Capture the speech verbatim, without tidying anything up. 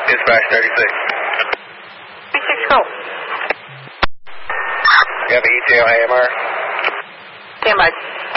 Dispatch thirty-six. thirty-six, go. You have an E T L A M R? Stand by.